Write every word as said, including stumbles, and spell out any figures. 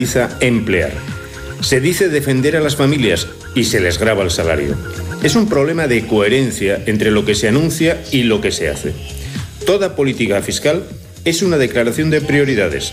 emplear. Se dice defender a las familias y se les grava el salario. Es un problema de coherencia entre lo que se anuncia y lo que se hace. Toda política fiscal es una declaración de prioridades